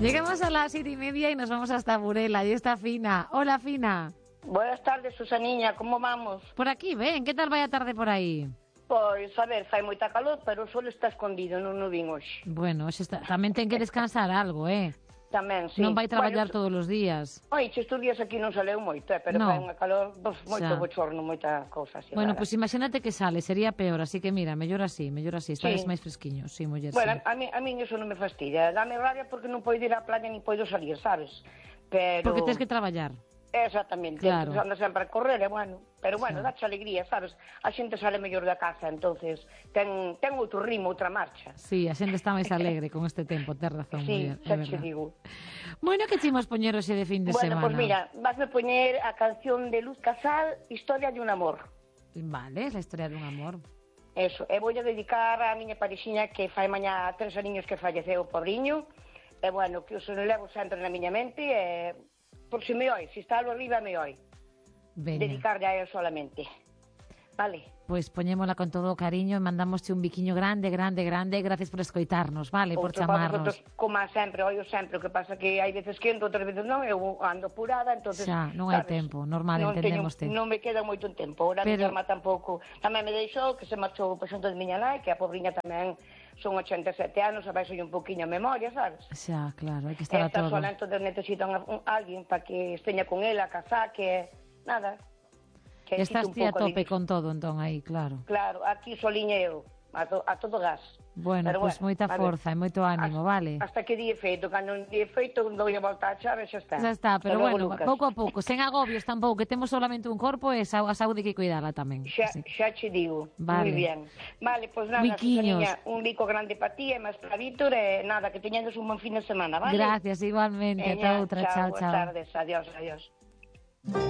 Llegamos a las 7:30 y nos vamos hasta Burela. Y está Fina. Hola, Fina. Buenas tardes, Susaniña, como vamos? Por aquí, ven, que tal vai a tarde por aí? Pois, a ver, fai moita calor, pero o sol está escondido, non o vin hoxe. Bueno, tamén ten que descansar algo, Tamén, sí. Non vai traballar todos os días. Oi, estes días aquí non saleu moito, pero No. fai unha calor, moito Xa. bochorno, moita cousa así. Bueno, rara. pois imagínate que sale, sería peor, así que mira, mellor así, estares Sí. máis fresquiños, sí, muller, Bueno, sí. a mí eso non me fastidia, dame rabia porque non poido ir á playa ni poido salir, sabes? Pero... Porque tens que traballar. Exactamente, Claro. anda sempre a correr, bueno, pero bueno, Xa. dache alegría, sabes? A xente sale mellor da casa, entonces ten outro ritmo, outra marcha. Sí, a xente está máis alegre con este tempo, tes razón, Sí, muller, é xa te verdad. digo. Bueno, que chimos poñer hoxe de fin de Bueno, semana? pues mira, vasme poñer a canción de Luz Casal, Historia de un amor. Vale, é a historia dun amor. Eso, e vou a dedicar a miña parexiña que fai mañá 3 aniños que falleceu o pobriño, e bueno, que os levo sempre na miña mente, e por si me oi, se está algo arriba me oi, Veña. dedicarle a él solamente. Vale? Pois poñémola con todo o cariño e mandamosche un biquiño grande, grande, grande. Gracias por escoitarnos, vale, por Outro para chamarnos. vosotros, como sempre, oio sempre, o que pasa que hai veces que entro, outras veces non, eu ando apurada, entonces, Xa, non hai sabes, tempo, normal, entendémoste. Non me queda moito tempo, ahora Pero- a miña irmá tampouco, tamén me deixou, que se marchou por xunto de miña nai, que a pobriña tamén son 87 anos, a vais un poquinho a memoria, sabes? Xa, claro, hai que estar a Esta todo. sola, entonces necesitan alguén para que esteña con ela, casar, que nada. Que Estás quite ti a pouco de tope ilusión. con todo, entón, aí, claro. Claro, aquí soliña eu, a todo gas. Bueno, Pero pois moita a ver, forza e moito ánimo, vale? Hasta que día feito, cando un día feito, doi a volta a chave, xa está. Xa está, pero Hasta logo, bueno, Lucas. pouco a pouco, sen agobios tampouco, que temos solamente un corpo e a saúde que cuidala tamén. Xa, Así. xa che digo, Vale. moi bien. Vale, pois nada, Biquiños. Susaniña, un bico grande para ti e máis para Víctor, e nada, que teñades un bon fin de semana, vale? Gracias, igualmente. Ata outra, chao, Boas chao. tardes, adiós, adiós.